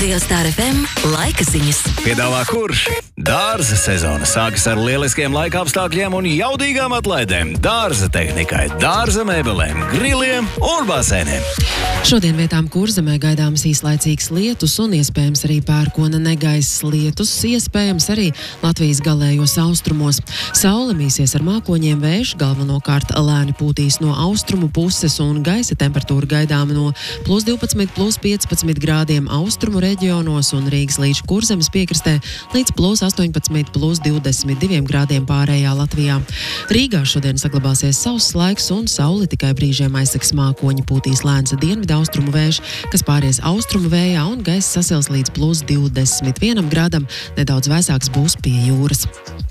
Radio Star FM laika ziņas. Piedāvā kurš? Dārza sezona sākas ar lieliskiem laika apstākļiem un jaudīgām atlaidēm. Dārza tehnikai, dārza mēbelēm, griliem un basēniem. Šodien vietām Kurzemē gaidāms īslaicīgs lietus un iespējams arī pērkona negaiss lietus, iespējams arī Latvijas galējos austrumos. Saule mīsies ar mākoņiem, vējš galvenokārt lēni pūtīs no austrumu puses un gaisa temperatūra gaidāma no +12, +15 grādiem austrumu reģionos un Rīgas līdz Kurzemes piekrastē līdz +18, +22 grādiem pārējā Latvijā. Rīgā šodien saglabāsies sauss laiks un sauli tikai brīžiem aizseks mākoņi, pūtīs lēns dienvidu austrumu vējš, kas pāries austrumu vējā un gaiss sasils līdz +21 grādam, nedaudz vēsāks būs pie jūras.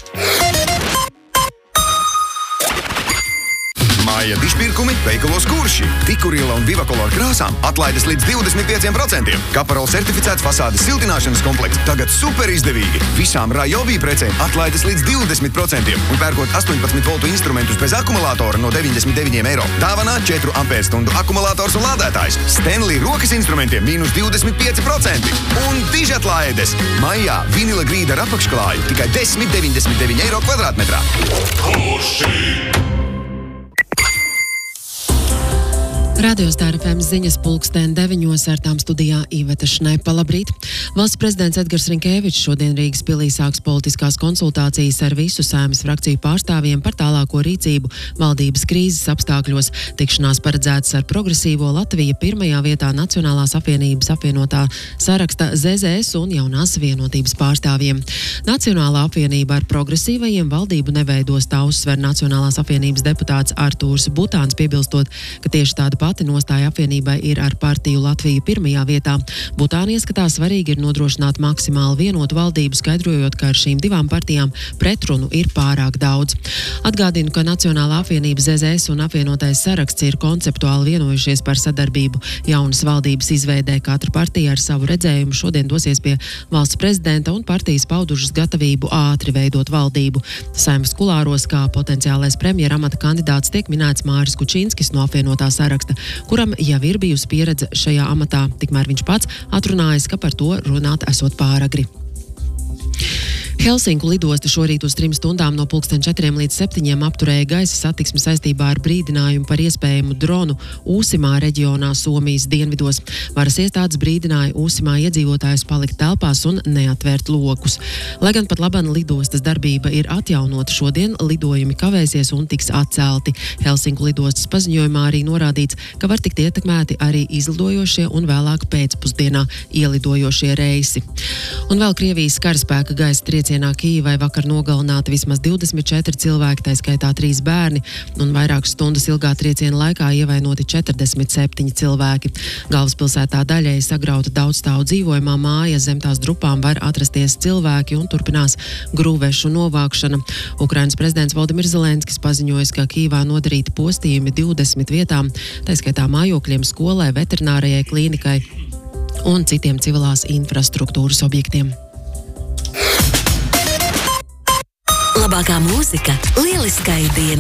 Māja dišpirkumi veikalos Kurši. Tikuriela un Vivakolor krāsām atlaides līdz 25%. Kaparol certificēts fasādes siltināšanas komplekts tagad super izdevīgi. Visām Rajovī precēm atlaides līdz 20% un pērkot 18 voltu instrumentus bez akumulātora no 99 eiro. Dāvanā 4 ampērstundu akumulators un lādētājs. Stanley rokas instrumentiem -25%. Un dižatlaides. Maijā vinila grīda ar apakšklāju tikai 10,99 eiro kvadrātmetrā. Kurši! Radio Star FM ziņas pulksten 9 ar tām studijā Iveta Šnepa. Labrīt! Valsts prezidents Edgars Rinkēvičs šodien Rīgas pilī sāks politiskās konsultācijas ar visu Saeimas frakciju pārstāvjiem par tālāko rīcību valdības krīzes apstākļos. Tikšanās paredzētas ar Progresīvo Latviju pirmajā vietā Nacionālās apvienības apvienotā saraksta ZZS un Jaunās vienotības pārstāvjiem. Nacionālā apvienība ar progresīvajiem valdību neveidos, tā uzsver Nacionālās apvienības deputāts Artūrs Butāns, piebilstot, ka tieši tāda pati nostāja apvienībai ir ar partiju Latviju pirmajā vietā. Butāni ieskatā svarīgi ir nodrošināt maksimāli vienotu valdību, skaidrojot, ka ar šīm divām partijām pretrunu ir pārāk daudz. Atgādinu, ka Nacionālā apvienība ZZS un apvienotais saraksts ir konceptuāli vienojušies par sadarbību jaunas valdības izveidē. Katra partija ar savu redzējumu šodien dosies pie valsts prezidenta un partijas paudušas gatavību ātri veidot valdību. Saeimas kulāros kā potenciālais premjera amata kandidāts tiek minēts Māris Kučinskis no apvienotā saraksta, kuram jau ir bijusi pieredze šajā amatā, tikmēr viņš pats atrunājas, ka par to runāt esot pāragri. Helsinku lidosta šorīt uz 3 stundām no 4 līdz 7 apturēja gaisa satiksmi saistībā ar brīdinājumu par iespējamu dronu Uusimā reģionā Somijas dienvidos. Varas iestādes brīdināja Uusimā iedzīvotājus palikt telpās un neatvērt lokus. Lai gan pat laban lidostas darbība ir atjaunota, šodien lidojumi kavēsies un tiks atcelti. Helsinku lidostas paziņojumā arī norādīts, ka var tikt ietekmēti arī izlidojošie un vēlāk pēcpusdienā ielidojošie reisi. Un vēl Krievijas karaspēka gaisa triecienā Kijivai vakar nogalināti vismaz 24 cilvēki, tā skaitā 3 bērni, un vairākas stundas ilgā trieciena laikā ievainoti 47 cilvēki. Galvaspilsētā daļēji sagrauta daudzstāvu dzīvojamā māja, zem tās drupām var atrasties cilvēki un turpinās grūvešu novākšana. Ukrainas prezidents Valdimirs Zelenskis paziņoja, ka Kijivā nodarīti postījumi 20 vietām, tā skaitā mājokļiem, skolai, veterinārajai klīnikai un citiem civilās infrastruktūras objektiem. Labākā mūzika lieliskai dienai.